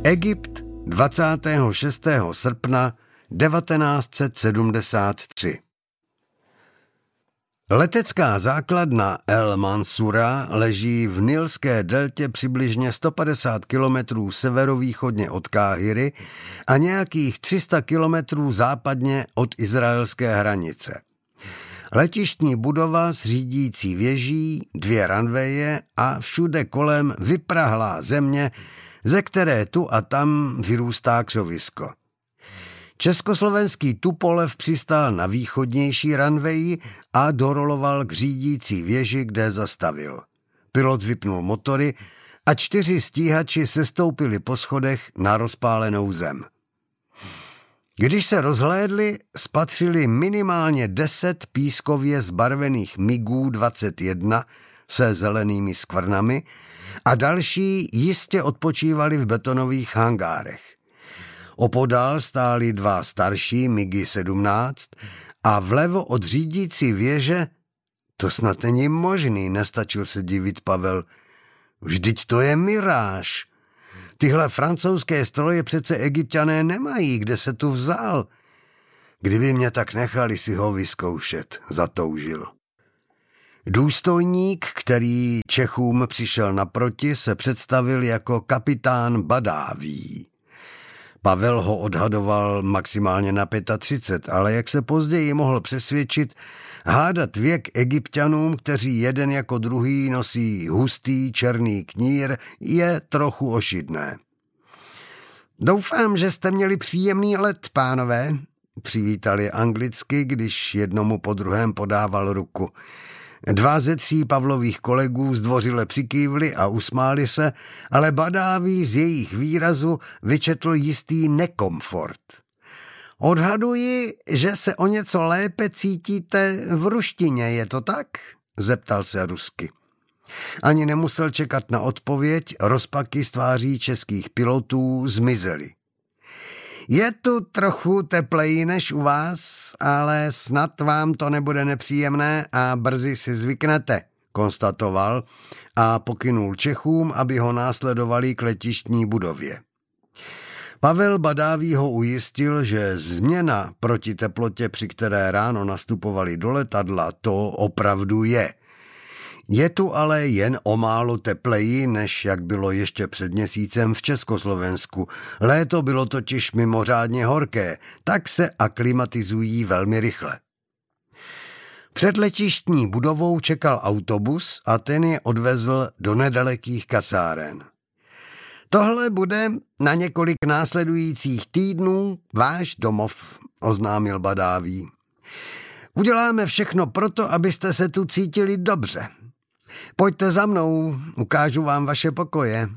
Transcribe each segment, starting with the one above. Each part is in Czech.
Egypt 26. srpna 1973. Letecká základna El Mansura leží v Nilské deltě přibližně 150 kilometrů severovýchodně od Káhiry a nějakých 300 kilometrů západně od izraelské hranice. Letištní budova s řídící věží, 2 runwaye a všude kolem vyprahlá země, ze které tu a tam vyrůstá křovisko. Československý Tupolev přistál na východnější runwayi a doroloval k řídící věži, kde zastavil. Pilot vypnul motory a 4 stíhači sestoupili po schodech na rozpálenou zem. Když se rozhlédli, spatřili minimálně 10 pískově zbarvených MiGů 21 se zelenými skvrnami a další jistě odpočívali v betonových hangárech. Opodál stály 2 starší MiGy 17 a vlevo od řídící věže, to snad není možný, nestačil se divit Pavel. Vždyť to je miráž. Tyhle francouzské stroje přece Egypťané nemají, kde se tu vzal. Kdyby mě tak nechali si ho vyzkoušet, zatoužil. Důstojník, který Čechům přišel naproti, se představil jako kapitán Badáví. Pavel ho odhadoval maximálně na 35, ale jak se později mohl přesvědčit, hádat věk Egypťanům, kteří jeden jako druhý nosí hustý černý knír, je trochu ošidné. Doufám, že jste měli příjemný let, pánové, přivítali anglicky, když jednomu po druhém podával ruku. 2 ze 3 Pavlových kolegů zdvořile přikývli a usmáli se, ale Badáví z jejich výrazu vyčetl jistý nekomfort. Odhaduji, že se o něco lépe cítíte v ruštině, je to tak? Zeptal se rusky. Ani nemusel čekat na odpověď, rozpaky z tváří českých pilotů zmizely. Je tu trochu tepleji než u vás, ale snad vám to nebude nepříjemné a brzy si zvyknete, konstatoval a pokynul Čechům, aby ho následovali k letištní budově. Pavel Badávý ho ujistil, že změna proti teplotě, při které ráno nastupovali do letadla, to opravdu je. Je tu ale jen o málo tepleji, než jak bylo ještě před měsícem v Československu. Léto bylo totiž mimořádně horké, tak se aklimatizují velmi rychle. Před letištní budovou čekal autobus a ten je odvezl do nedalekých kasáren. Tohle bude na několik následujících týdnů váš domov, oznámil Badávý. Uděláme všechno proto, abyste se tu cítili dobře. Pojďte za mnou, ukážu vám vaše pokoje.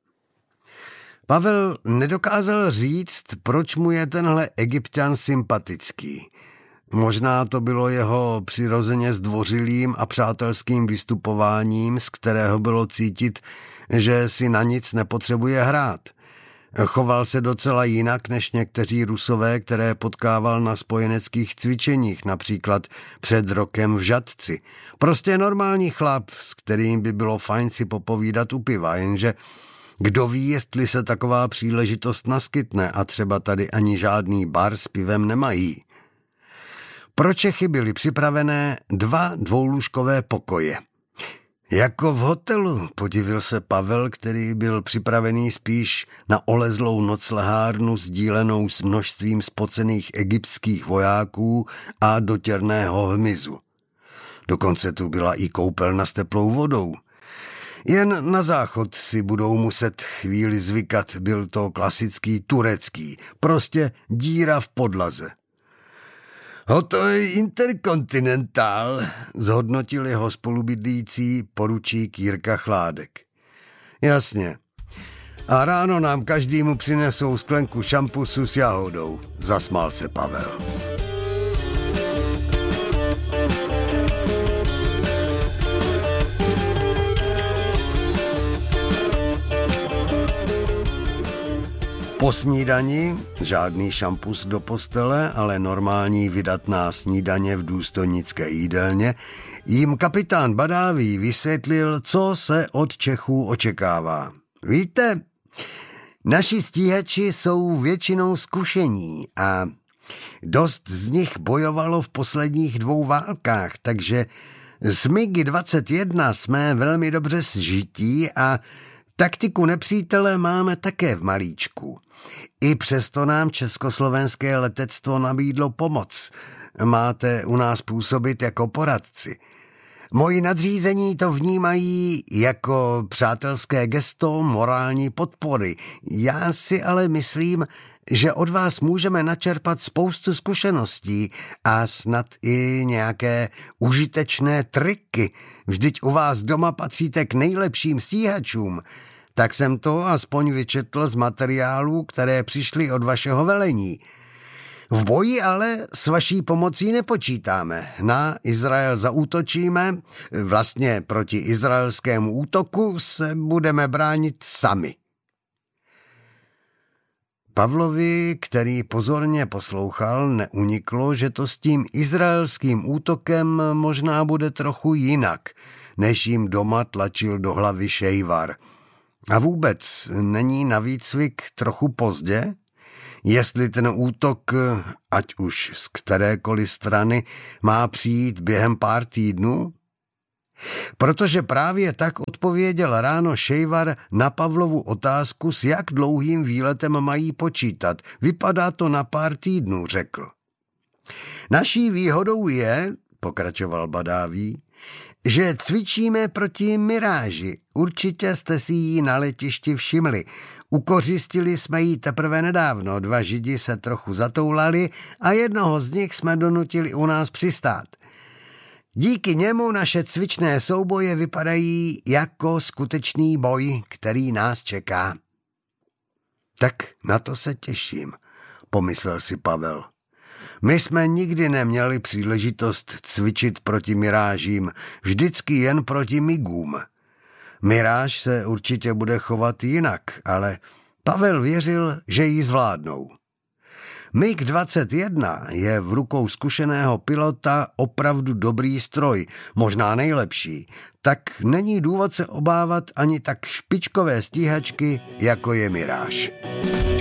Pavel nedokázal říct, proč mu je tenhle Egypťan sympatický. Možná to bylo jeho přirozeně zdvořilým a přátelským vystupováním, z kterého bylo cítit, že si na nic nepotřebuje hrát. Choval se docela jinak než někteří Rusové, které potkával na spojeneckých cvičeních, například před rokem v Žatci. Prostě normální chlap, s kterým by bylo fajn si popovídat u piva, jenže kdo ví, jestli se taková příležitost naskytne a třeba tady ani žádný bar s pivem nemají. Pro Čechy byly připravené 2 dvoulůžkové pokoje. Jako v hotelu, podivil se Pavel, který byl připravený spíš na olezlou noclehárnu sdílenou s množstvím spocených egyptských vojáků a dotěrného hmyzu. Dokonce tu byla i koupelna s teplou vodou. Jen na záchod si budou muset chvíli zvykat, byl to klasický turecký, prostě díra v podlaze. Hotový interkontinentál, zhodnotil jeho spolubydlící poručík Jirka Chládek. Jasně. A ráno nám každému přinesou sklenku šampusu s jahodou, zasmál se Pavel. Po snídani, žádný šampus do postele, ale normální vydatná snídaně v důstojnické jídelně, jim kapitán Badávý vysvětlil, co se od Čechů očekává. Víte, Naši stíhači jsou většinou zkušení a dost z nich bojovalo v posledních 2 válkách, takže s MiG-21 jsme velmi dobře sžití a taktiku nepřítele máme také v malíčku. I přesto nám československé letectvo nabídlo pomoc. Máte u nás působit jako poradci. Moji nadřízení to vnímají jako přátelské gesto morální podpory. Já si ale myslím, že od vás můžeme načerpat spoustu zkušeností a snad i nějaké užitečné triky. Vždyť u vás doma patříte k nejlepším stíhačům. Tak jsem to aspoň vyčetl z materiálů, které přišly od vašeho velení. V boji ale s vaší pomocí nepočítáme. Na Izrael zaútočíme, vlastně proti izraelskému útoku se budeme bránit sami. Pavlovi, který pozorně poslouchal, neuniklo, že to s tím izraelským útokem možná bude trochu jinak, než jim doma tlačil do hlavy Šejvar. A vůbec není na výcvik trochu pozdě? Jestli ten útok, ať už z kterékoliv strany, má přijít během pár týdnů? Protože právě tak odpověděl ráno Šejvar na Pavlovu otázku, s jak dlouhým výletem mají počítat. Vypadá to na pár týdnů, řekl. Naší výhodou je, pokračoval Badaví, že cvičíme proti miráži. Určitě jste si ji na letišti všimli. Ukořistili jsme ji teprve nedávno, 2 Židi se trochu zatoulali a jednoho z nich jsme donutili u nás přistát. Díky němu naše cvičné souboje vypadají jako skutečný boj, který nás čeká. Tak na to se těším, pomyslel si Pavel. My jsme nikdy neměli příležitost cvičit proti mirážím, vždycky jen proti migům. Miráž se určitě bude chovat jinak, ale Pavel věřil, že ji zvládnou. MiG-21 je v rukou zkušeného pilota opravdu dobrý stroj, možná nejlepší, tak není důvod se obávat ani tak špičkové stíhačky, jako je Miráž.